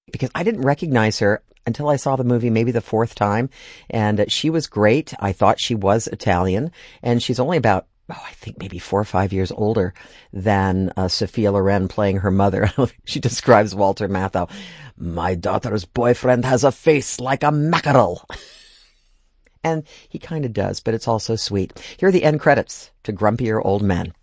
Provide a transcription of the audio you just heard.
because I didn't recognize her until I saw the movie maybe the fourth time, and she was great. I thought she was Italian, and she's only about, I think maybe 4 or 5 years older than Sophia Loren playing her mother. She describes Walter Matthau. My daughter's boyfriend has a face like a mackerel. And he kind of does, but it's also sweet. Here are the end credits to Grumpier Old Men.